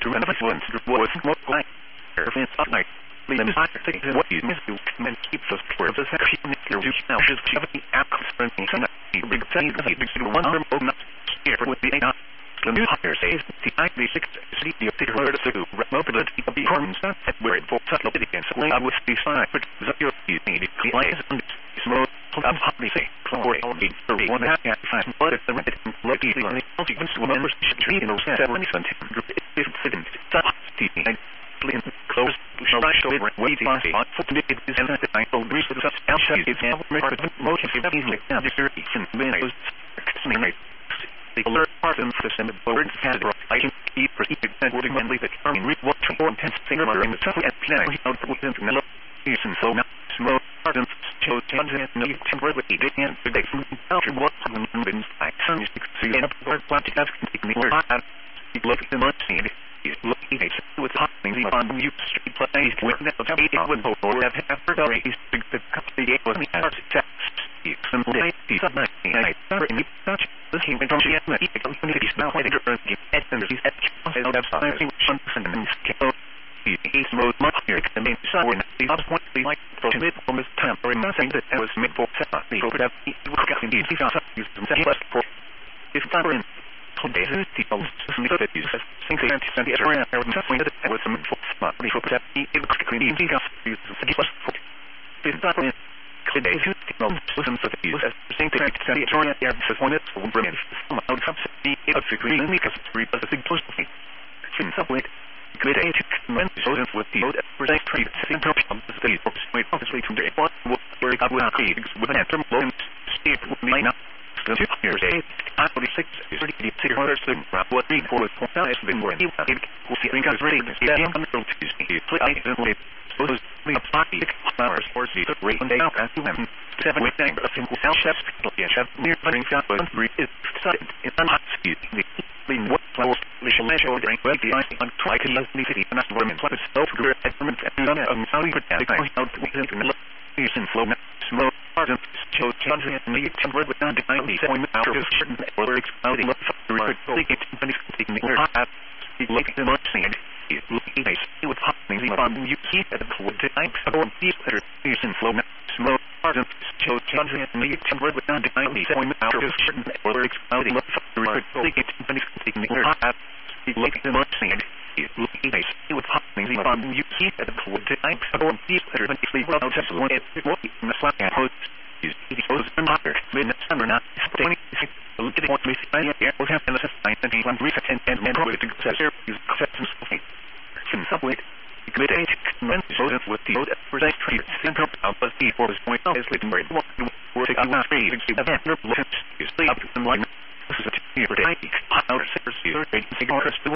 to run of once was more like fence up night. Leave them higher things what you miss you and keep the square of the section if you're just now just have the apples for me so big thing the big one from open up here with the not the new higher says the I-6 sleep the official word to mobility of the horns at where it falls up against the I was the side but your need the lies and small I'm happy say for all the one half at five but the red lucky the consequence members treat in those 70 group if didn't close show waiting on for the is and the I will reach the outside is record motion of easily in windows the alert part of the system of words has I can keep proceeded and would again leave it from read what more intense finger in the top and plan out within the middle and so now small part of show changes and the temporary and the day from after what been like some is see and work plant have taken the word look at the much need looking at with happening on you street place with that of it would or have heard already big the company was the architect some day some night I such the he went on the community now quite a different and he's at something and scale he's most much here the main side the other point the like from it from his time or nothing that was made for the would have indeed he got for if time days people that use think they anti area something that was some for smart for that it clean think of use for this that days people listen to the use as think they anti area is one that's one brilliant some out of the green because three was a big push thing in subway good age when chosen with the old present trade same topic of the state for straight obviously today what where it will create with an term loan state may not here's a 46 is the orders the what the for has been more you will see because ready yeah I'm going to see I don't suppose we apply the flowers for the rate and they out as you have 7 week thing but simple self chef chef near running shop and three is side in hot speed the what flowers we shall measure drink well the ice on try to love the city and that's women what is so good at the and how you put that I out to using flow small ardent show children and the temperate with not define the point out of certain or exploding up the it taking the hot the lake the much sand is looking nice with hot things on you keep at the wood time or these better using flow small ardent show children and the temperate with not define the point out of certain or exploding up the lake taking the hot the lake the much sand is looking nice with hot things on you keep at the wood time or these better than sleep out just one it will be in the slack and host is the host and hotter mid summer not staying look at what we see here will have in the sign and one reset and probably to successor is acceptance of it in subway good age when chosen with the old present trade center of the for this point is leading very what will take out trade event is up to the line this is a here day out of 6 years